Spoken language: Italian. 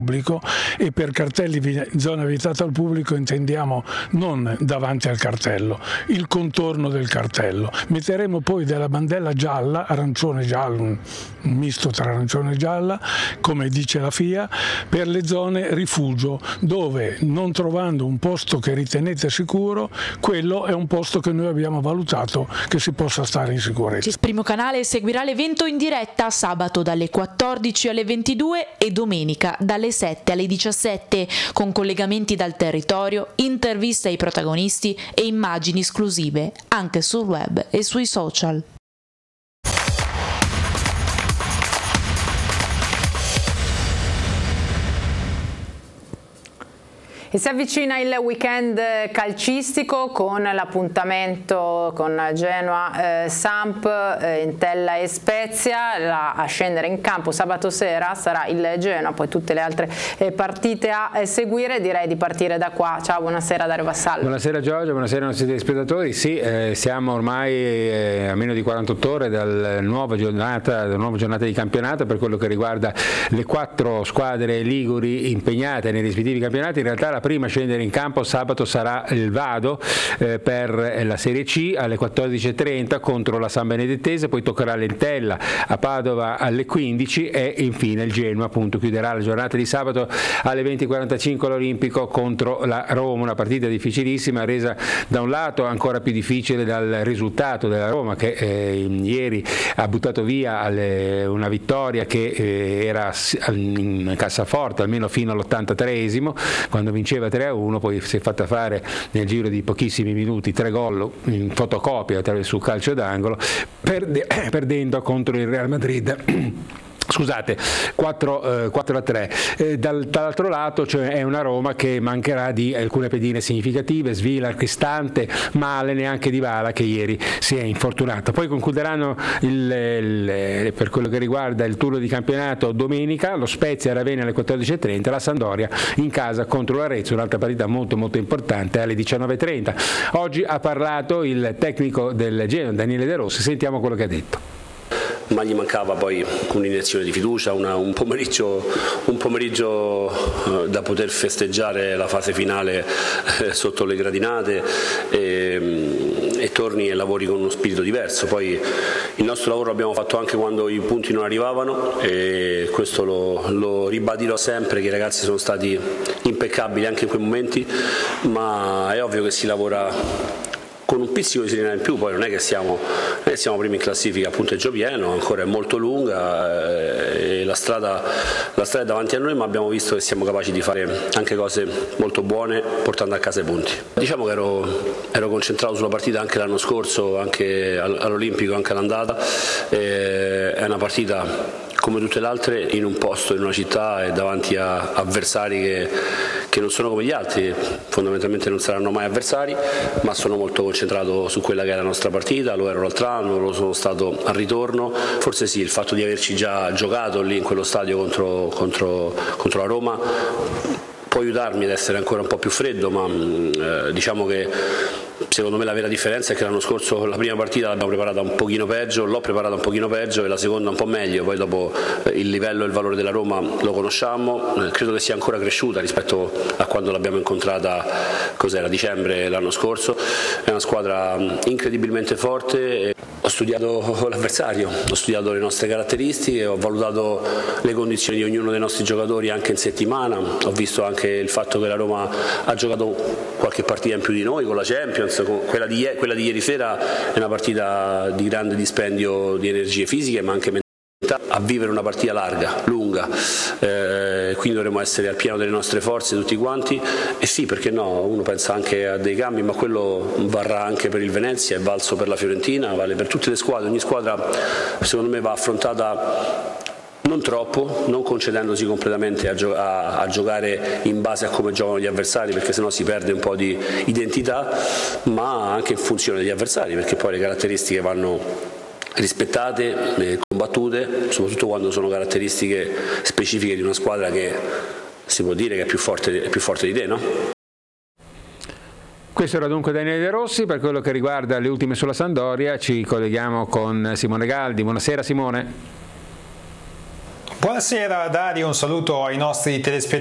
pubblico, e per cartelli zona vietata al pubblico intendiamo non davanti al cartello, il contorno del cartello. Metteremo poi della bandella gialla, arancione giallo, un misto tra arancione e gialla, come dice la FIA, per le zone rifugio, dove non trovando un posto che ritenete sicuro, quello è un posto che noi abbiamo valutato che si possa stare in sicurezza. Il Primo Canale seguirà l'evento in diretta sabato dalle 14 alle 22 e domenica dalle 7 alle 17, con collegamenti dal territorio, interviste ai protagonisti e immagini esclusive anche sul web e sui social. E si avvicina il weekend calcistico con l'appuntamento con Genoa, Samp, Entella e Spezia. A scendere in campo sabato sera sarà il Genoa, poi tutte le altre partite a seguire. Direi di partire da qua. Ciao, buonasera Dario Vassallo. Buonasera Giorgio, buonasera ai nostri telespettatori. Sì, siamo ormai a meno di 48 ore dalla nuova giornata di campionato per quello che riguarda le 4 squadre liguri impegnate nei rispettivi campionati. In realtà la prima a scendere in campo sabato sarà il Vado per la Serie C alle 14:30 contro la San Benedettese, poi toccherà l'Entella a Padova alle 15 e infine il Genoa appunto chiuderà la giornata di sabato alle 20:45 all'Olimpico contro la Roma, una partita difficilissima resa da un lato ancora più difficile dal risultato della Roma che ieri ha buttato via una vittoria che era in cassaforte almeno fino all'83esimo quando vinceva 3-1, poi si è fatta fare nel giro di pochissimi minuti 3 gol in fotocopia su calcio d'angolo, perdendo contro il Real Madrid. Scusate, 4-3. Dall'altro lato è una Roma che mancherà di alcune pedine significative, Svila, Cristante, Male, neanche Dybala che ieri si è infortunato. Poi concluderanno per quello che riguarda il turno di campionato domenica, lo Spezia Ravenna alle 14:30, la Sampdoria in casa contro l'Arezzo, un'altra partita molto molto importante alle 19:30. Oggi ha parlato il tecnico del Genoa, Daniele De Rossi, sentiamo quello che ha detto. Ma gli mancava poi un'iniezione di fiducia, un pomeriggio da poter festeggiare la fase finale sotto le gradinate e torni e lavori con uno spirito diverso. Poi il nostro lavoro l'abbiamo fatto anche quando i punti non arrivavano e questo lo ribadirò sempre, che i ragazzi sono stati impeccabili anche in quei momenti, ma è ovvio che si lavora con un pizzico di serenità in più. Poi non è che siamo primi in classifica a punteggio pieno, ancora è molto lunga e la strada è davanti a noi, ma abbiamo visto che siamo capaci di fare anche cose molto buone portando a casa i punti. Diciamo che ero concentrato sulla partita anche l'anno scorso, anche all'Olimpico, anche all'andata. È una partita come tutte le altre in un posto, in una città e davanti a avversari che non sono come gli altri, fondamentalmente non saranno mai avversari, ma sono molto concentrato su quella che è la nostra partita, lo ero l'altro anno, lo sono stato al ritorno, forse sì, il fatto di averci già giocato lì in quello stadio contro la Roma può aiutarmi ad essere ancora un po' più freddo, ma diciamo che secondo me la vera differenza è che l'anno scorso la prima partita l'abbiamo preparata un pochino peggio, l'ho preparata un pochino peggio e la seconda un po' meglio, poi dopo il livello e il valore della Roma lo conosciamo, credo che sia ancora cresciuta rispetto a quando l'abbiamo incontrata, cos'era, dicembre l'anno scorso, è una squadra incredibilmente forte. Ho studiato l'avversario, ho studiato le nostre caratteristiche, ho valutato le condizioni di ognuno dei nostri giocatori anche in settimana, ho visto anche il fatto che la Roma ha giocato qualche partita in più di noi con la Champions, quella di ieri sera è una partita di grande dispendio di energie fisiche ma anche mentali, a vivere una partita larga, lunga, quindi dovremo essere al pieno delle nostre forze tutti quanti e sì, perché no, uno pensa anche a dei cambi, ma quello varrà anche per il Venezia, è valso per la Fiorentina, vale per tutte le squadre, ogni squadra secondo me va affrontata non troppo, non concedendosi completamente a giocare in base a come giocano gli avversari, perché sennò si perde un po' di identità, ma anche in funzione degli avversari, perché poi le caratteristiche vanno rispettate, combattute, soprattutto quando sono caratteristiche specifiche di una squadra che si può dire che è più forte di te, no? Questo era dunque Daniele De Rossi. Per quello che riguarda le ultime sulla Sampdoria ci colleghiamo con Simone Galdi. Buonasera Simone. Buonasera Dario, un saluto ai nostri telespettatori.